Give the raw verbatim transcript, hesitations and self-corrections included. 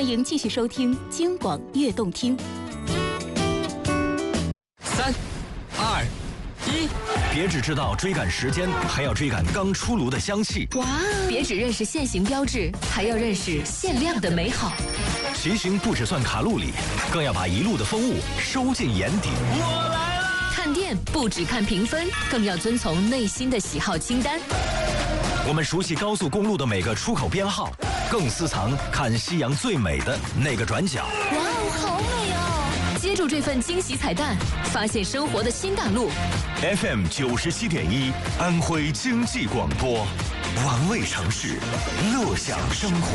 欢迎继续收听京广悦动听。 三、二、一， 别只知道追赶时间，还要追赶刚出炉的香气。 哇！别只认识限行标志，还要认识限量的美好。 骑行不只算卡路里，更要把一路的风物收进眼底。 我来了！ 看店不只看评分，更要遵从内心的喜好清单。 我们熟悉高速公路的每个出口编号，更私藏看夕阳最美的那个转角。 哇哦，好美哦！接住这份惊喜彩蛋，发现生活的新大陆。 F M 九十七点一，安徽经济广播，玩味城市，乐享生活。